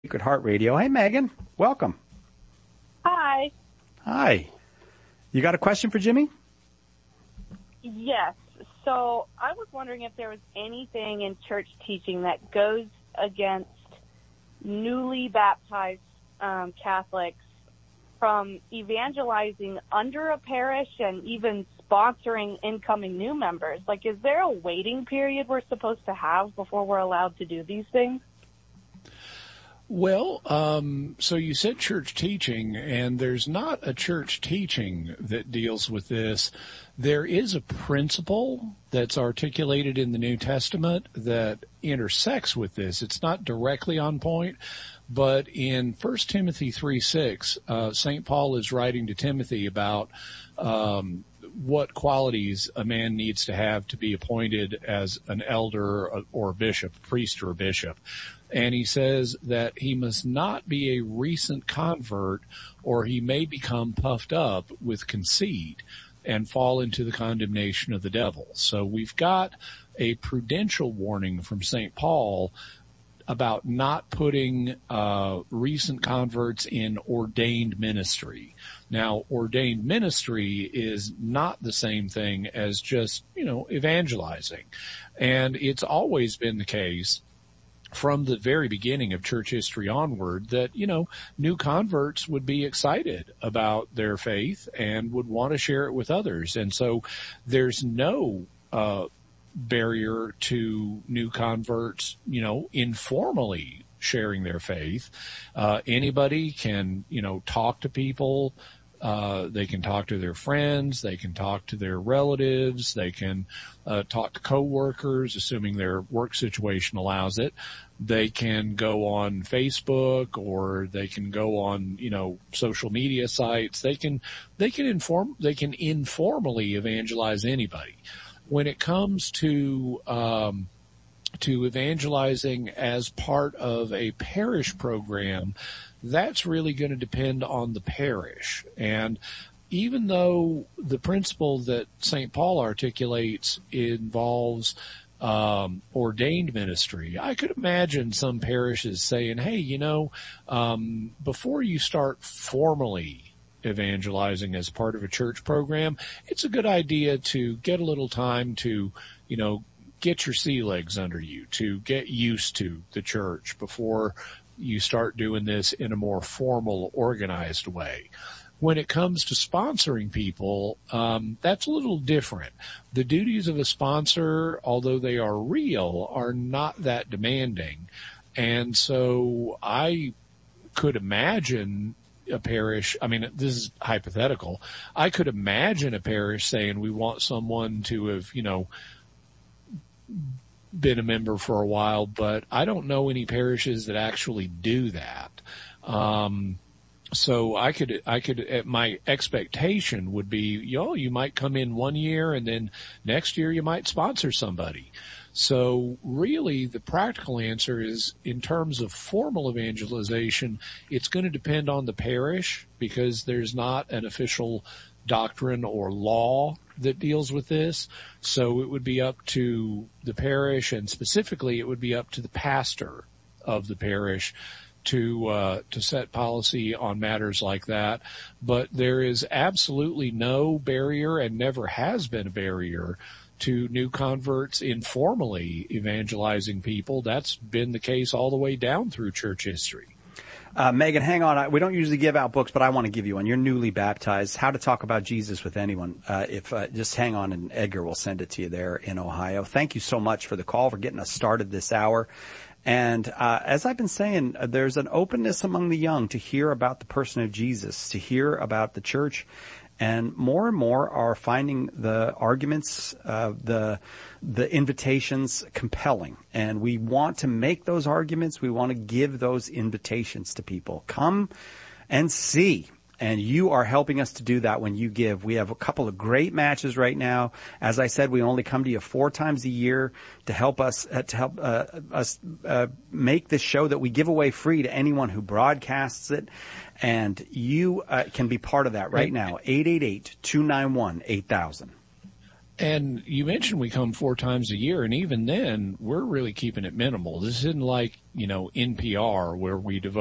Sacred Heart Radio. Hey, Megan. Welcome. Hi. Hi. You got a question for Jimmy? Yes. So I was wondering if there was anything in church teaching that goes against newly baptized Catholics from evangelizing under a parish and even sponsoring incoming new members. Like, is there a waiting period we're supposed to have before we're allowed to do these things? Well, so you said church teaching, and there's not a church teaching that deals with this. There is a principle that's articulated in the New Testament that intersects with this. It's not directly on point, but in 1 Timothy 3:6, St. Paul is writing to Timothy about what qualities a man needs to have to be appointed as an elder or a bishop, a priest or a bishop. And he says that he must not be a recent convert, or he may become puffed up with conceit and fall into the condemnation of the devil. So we've got a prudential warning from St. Paul about not putting recent converts in ordained ministry. Now, ordained ministry is not the same thing as just, evangelizing. And it's always been the case from the very beginning of church history onward that, new converts would be excited about their faith and would want to share it with others. And so there's no barrier to new converts, informally sharing their faith. Anybody can, talk to people. They can talk to their friends. They can talk to their relatives. They can talk to coworkers, assuming their work situation allows it. They can go on Facebook, or they can go on, social media sites. They can informally evangelize anybody. When it comes to evangelizing as part of a parish program, that's really going to depend on the parish. And even though the principle that St. Paul articulates involves ordained ministry, I could imagine some parishes saying, hey, before you start formally evangelizing as part of a church program, it's a good idea to get a little time to, get your sea legs under you, to get used to the church before you start doing this in a more formal, organized way. When it comes to sponsoring people, that's a little different. The duties of a sponsor, although they are real, are not that demanding. And so I could imagine a parish, this is hypothetical, I could imagine a parish saying we want someone to have, been a member for a while, but I don't know any parishes that actually do that. So I could, my expectation would be, you might come in one year and then next year you might sponsor somebody. So really the practical answer is, in terms of formal evangelization, it's going to depend on the parish, because there's not an official doctrine or law that deals with this. So it would be up to the parish, and specifically it would be up to the pastor of the parish to set policy on matters like that. But there is absolutely no barrier, and never has been a barrier, to new converts informally evangelizing people. That's been the case all the way down through church history. Megan, hang on. We don't usually give out books, but I want to give you one. You're newly baptized. How to Talk About Jesus with Anyone. Just hang on, and Edgar will send it to you there in Ohio. Thank you so much for the call, for getting us started this hour. And as I've been saying, there's an openness among the young to hear about the person of Jesus, to hear about the church. And more are finding the arguments, the invitations compelling. And we want to make those arguments. We want to give those invitations to people. Come and see. And you are helping us to do that when you give. We have a couple of great matches right now. As I said, we only come to you 4 times a year to help us make this show that we give away free to anyone who broadcasts it. And you can be part of that right now. 888-291-8000. And you mentioned we come 4 times a year, and even then, we're really keeping it minimal. This isn't like, NPR where we devote